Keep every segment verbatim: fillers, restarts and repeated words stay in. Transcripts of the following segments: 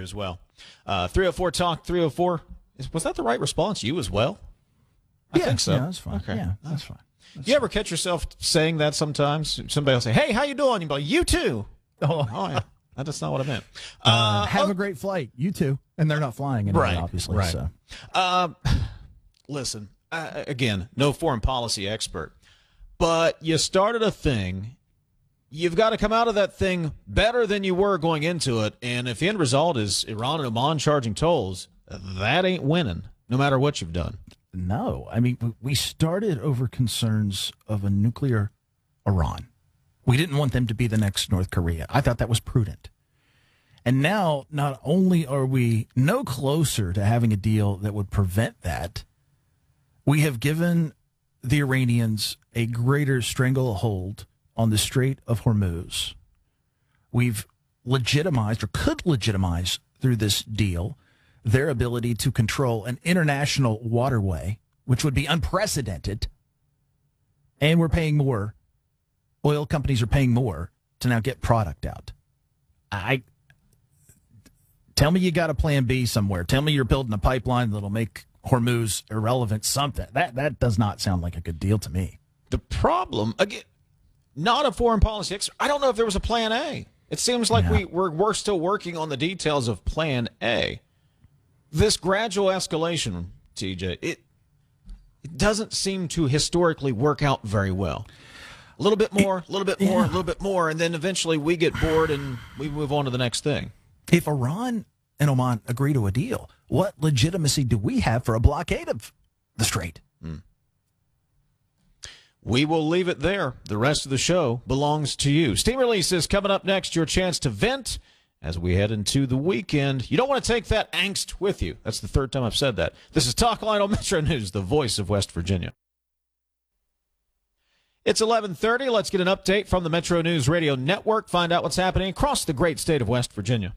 you as well. Uh, three oh four Talk, three oh four. Was that the right response? You as well? I yeah, think so. Yeah, that's fine. Okay. Yeah, that's fine. That's you ever catch yourself saying that sometimes? Somebody will say, hey, how you doing? You'll be like, you too. Oh, oh yeah. That's not what I meant. Uh, Uh, have oh, a great flight. You too. And they're not flying anymore, Right, obviously. right. So. Uh, listen, uh, again, no foreign policy expert, but you started a thing. You've got to come out of that thing better than you were going into it. And if the end result is Iran and Oman charging tolls, that ain't winning, no matter what you've done. No. I mean, we started over concerns of a nuclear Iran. We didn't want them to be the next North Korea. I thought that was prudent. And now, not only are we no closer to having a deal that would prevent that, we have given the Iranians a greater stranglehold on the Strait of Hormuz. We've legitimized, or could legitimize through this deal, their ability to control an international waterway, which would be unprecedented. And we're paying more. Oil companies are paying more to now get product out. I tell me you got a plan B somewhere. Tell me you're building a pipeline that'll make Hormuz irrelevant. Something that that does not sound like a good deal to me. The problem, again, not a foreign policy expert. I don't know if there was a plan A. It seems like Yeah. we we're, we're still working on the details of plan A. This gradual escalation, T J, it it doesn't seem to historically work out very well. A little bit more, a little bit more, a Yeah. little bit more, and then eventually we get bored and we move on to the next thing. If Iran and Oman agree to a deal, what legitimacy do we have for a blockade of the Strait? We will leave it there. The rest of the show belongs to you. Steam Release is coming up next. Your chance to vent as we head into the weekend. You don't want to take that angst with you. That's the third time I've said that. This is Talk Line on Metro News, the voice of West Virginia. It's eleven thirty. Let's get an update from the Metro News Radio Network. Find out what's happening across the great state of West Virginia.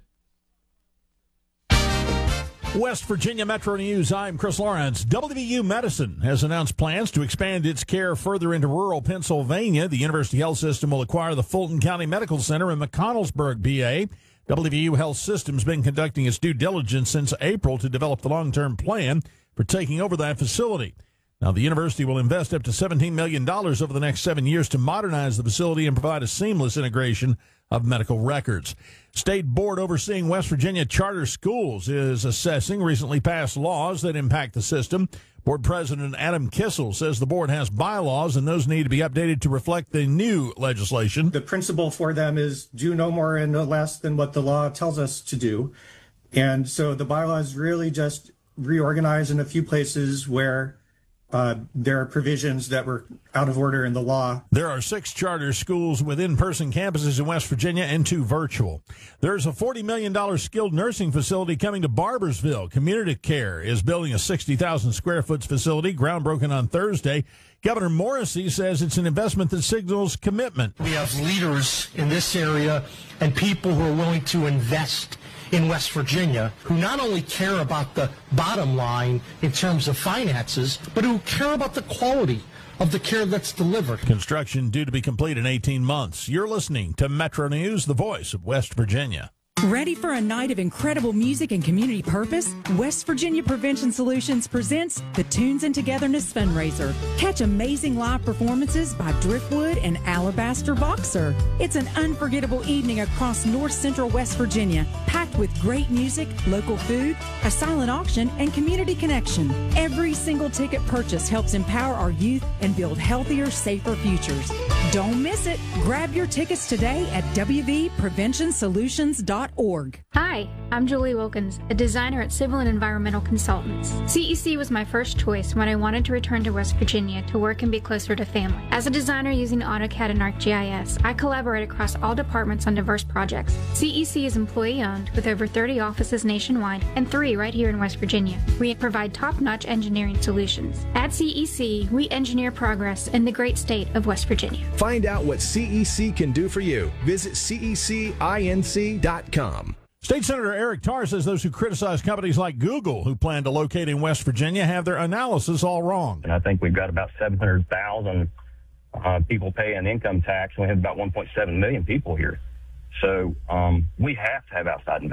West Virginia Metro News, I'm Chris Lawrence. W V U Medicine has announced plans to expand its care further into rural Pennsylvania. The University Health System will acquire the Fulton County Medical Center in McConnellsburg, P A. W V U Health System has been conducting its due diligence since April to develop the long-term plan for taking over that facility. Now, the university will invest up to seventeen million dollars over the next seven years to modernize the facility and provide a seamless integration of medical records. State board overseeing West Virginia charter schools is assessing recently passed laws that impact the system. Board President Adam Kissel says the board has bylaws and those need to be updated to reflect the new legislation. The principle for them is do no more and no less than what the law tells us to do. And so the bylaws really just reorganize in a few places where Uh, there are provisions that were out of order in the law. There are six charter schools with in-person campuses in West Virginia and two virtual. There's a forty million dollars skilled nursing facility coming to Barbersville. Community Care is building a sixty thousand square foot facility, groundbroken on Thursday. Governor Morrissey says it's an investment that signals commitment. We have leaders in this area and people who are willing to invest in West Virginia who not only care about the bottom line in terms of finances, but who care about the quality of the care that's delivered. Construction due to be complete in eighteen months. You're listening to Metro News, the voice of West Virginia. Ready for a night of incredible music and community purpose? West Virginia Prevention Solutions presents the Tunes and Togetherness Fundraiser. Catch amazing live performances by Driftwood and Alabaster Boxer. It's an unforgettable evening across north central West Virginia, packed with great music, local food, a silent auction, and community connection. Every single ticket purchase helps empower our youth and build healthier, safer futures. Don't miss it. Grab your tickets today at w v prevention solutions dot org. Hi, I'm Julie Wilkins, a designer at Civil and Environmental Consultants. C E C was my first choice when I wanted to return to West Virginia to work and be closer to family. As a designer using AutoCAD and ArcGIS, I collaborate across all departments on diverse projects. C E C is employee-owned with over thirty offices nationwide and three right here in West Virginia. We provide top-notch engineering solutions. At C E C, we engineer progress in the great state of West Virginia. Find out what C E C can do for you. Visit C E C inc dot com. State Senator Eric Tarr says those who criticize companies like Google, who plan to locate in West Virginia, have their analysis all wrong. And I think we've got about seven hundred thousand uh, people paying income tax. We have about one point seven million people here. So um, we have to have outside investment.